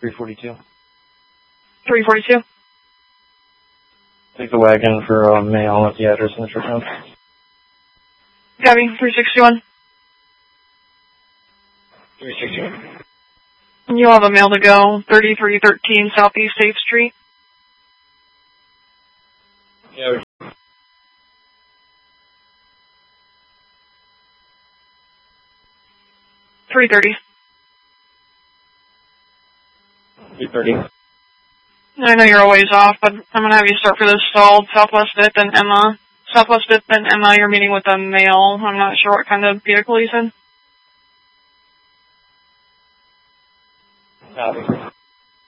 342. 342. Take the wagon for mail at the address in the church house. Gabby, 361. 361. You'll have a mail to go, 3313 Southeast 8th Street. Yeah. 330. 330. I know you're a ways off, but I'm going to have you start for this stalled Southwest 5th and Emma. Southwest 5th and Emma, you're meeting with a male. I'm not sure what kind of vehicle he's in. Copy.